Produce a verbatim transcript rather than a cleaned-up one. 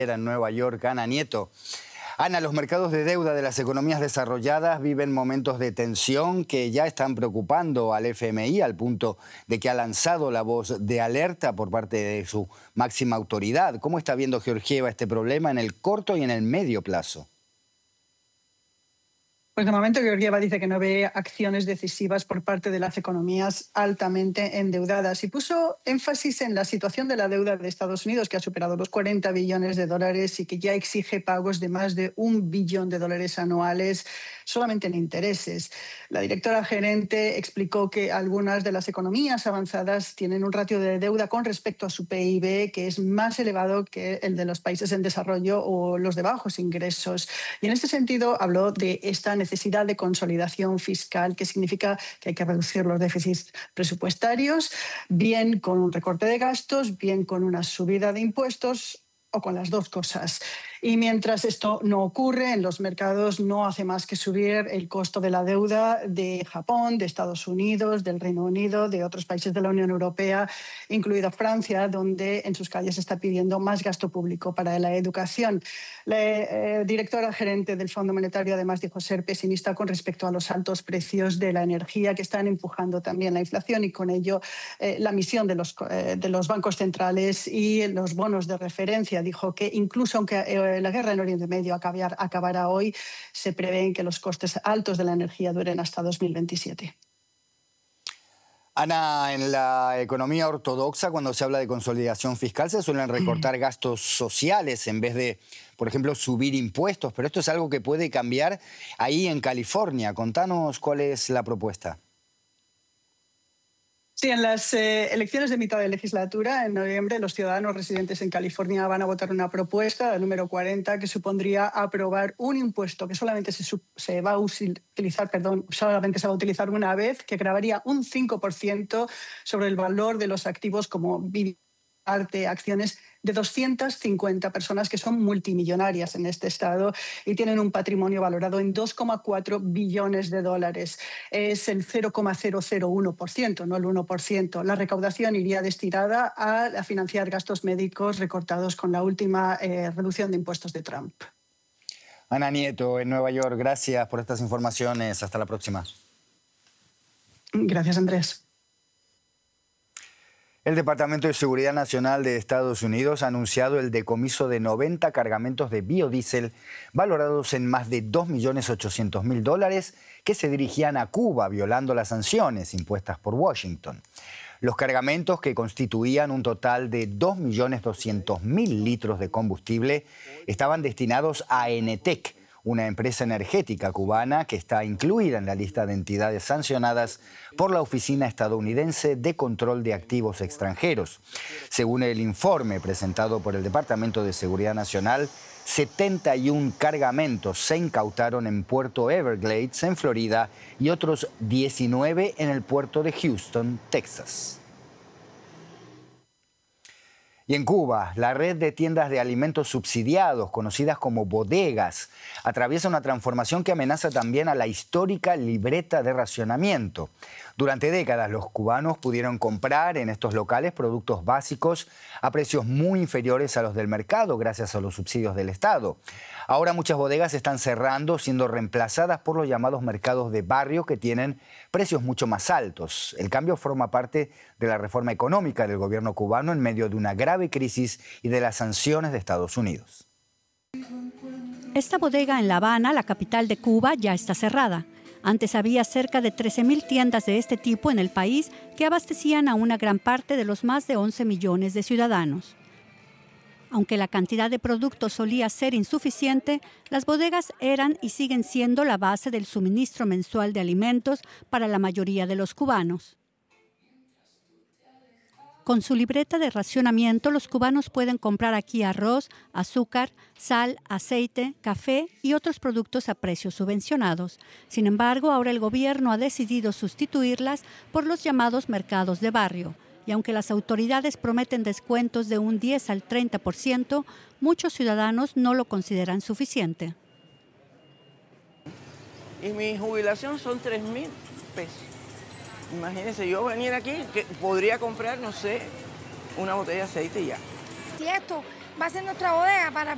En Nueva York, Ana Nieto. Ana, los mercados de deuda de las economías desarrolladas viven momentos de tensión que ya están preocupando al F M I al punto de que ha lanzado la voz de alerta por parte de su máxima autoridad. ¿Cómo está viendo Georgieva este problema en el corto y en el medio plazo? Pues de momento Georgieva dice que no ve acciones decisivas por parte de las economías altamente endeudadas y puso énfasis en la situación de la deuda de Estados Unidos, que ha superado los cuarenta billones de dólares y que ya exige pagos de más de un billón de dólares anuales solamente en intereses. La directora gerente explicó que algunas de las economías avanzadas tienen un ratio de deuda con respecto a su P I B que es más elevado que el de los países en desarrollo o los de bajos ingresos. Y en este sentido habló de esta necesidad de consolidación fiscal, que significa que hay que reducir los déficits presupuestarios, bien con un recorte de gastos, bien con una subida de impuestos o con las dos cosas. Y mientras esto no ocurre, en los mercados no hace más que subir el costo de la deuda de Japón, de Estados Unidos, del Reino Unido, de otros países de la Unión Europea, incluida Francia, donde en sus calles está pidiendo más gasto público para la educación. La eh, directora gerente del Fondo Monetario además dijo ser pesimista con respecto a los altos precios de la energía que están empujando también la inflación y con ello eh, la misión de los, eh, de los bancos centrales y los bonos de referencia. Dijo que incluso aunque eh, la guerra en Oriente Medio acabar, acabará hoy, se prevén que los costes altos de la energía duren hasta dos mil veintisiete. Ana, en la economía ortodoxa, cuando se habla de consolidación fiscal, se suelen recortar gastos sociales en vez de, por ejemplo, subir impuestos. Pero esto es algo que puede cambiar ahí en California. Contanos cuál es la propuesta. Sí, en las eh, elecciones de mitad de legislatura, en noviembre, los ciudadanos residentes en California van a votar una propuesta, el número cuarenta, que supondría aprobar un impuesto que solamente se, se va a utilizar, perdón, solamente se va a utilizar una vez, que grabaría un cinco por ciento sobre el valor de los activos como vivienda, arte, acciones de doscientas cincuenta personas que son multimillonarias en este estado y tienen un patrimonio valorado en dos coma cuatro billones de dólares. Es el cero coma cero cero uno por ciento, no el uno por ciento. La recaudación iría destinada a financiar gastos médicos recortados con la última eh, reducción de impuestos de Trump. Ana Nieto, en Nueva York, gracias por estas informaciones. Hasta la próxima. Gracias, Andrés. El Departamento de Seguridad Nacional de Estados Unidos ha anunciado el decomiso de noventa cargamentos de biodiesel valorados en más de dos millones ochocientos mil dólares que se dirigían a Cuba, violando las sanciones impuestas por Washington. Los cargamentos, que constituían un total de dos millones doscientos mil litros de combustible, estaban destinados a Enetec, una empresa energética cubana que está incluida en la lista de entidades sancionadas por la Oficina Estadounidense de Control de Activos Extranjeros. Según el informe presentado por el Departamento de Seguridad Nacional, setenta y un cargamentos se incautaron en Puerto Everglades, en Florida, y otros diecinueve en el puerto de Houston, Texas. Y en Cuba, la red de tiendas de alimentos subsidiados, conocidas como bodegas, atraviesa una transformación que amenaza también a la histórica libreta de racionamiento. Durante décadas, los cubanos pudieron comprar en estos locales productos básicos a precios muy inferiores a los del mercado, gracias a los subsidios del Estado. Ahora muchas bodegas están cerrando, siendo reemplazadas por los llamados mercados de barrio, que tienen precios mucho más altos. El cambio forma parte de la reforma económica del gobierno cubano en medio de una grave crisis y de las sanciones de Estados Unidos. Esta bodega en La Habana, la capital de Cuba, ya está cerrada. Antes había cerca de trece mil tiendas de este tipo en el país que abastecían a una gran parte de los más de once millones de ciudadanos. Aunque la cantidad de productos solía ser insuficiente, las bodegas eran y siguen siendo la base del suministro mensual de alimentos para la mayoría de los cubanos. Con su libreta de racionamiento, los cubanos pueden comprar aquí arroz, azúcar, sal, aceite, café y otros productos a precios subvencionados. Sin embargo, ahora el gobierno ha decidido sustituirlas por los llamados mercados de barrio. Y aunque las autoridades prometen descuentos de un diez al treinta por ciento, muchos ciudadanos no lo consideran suficiente. Y mi jubilación son tres mil pesos. Imagínense, yo venir aquí, que podría comprar, no sé, una botella de aceite y ya. Si esto va a ser nuestra bodega para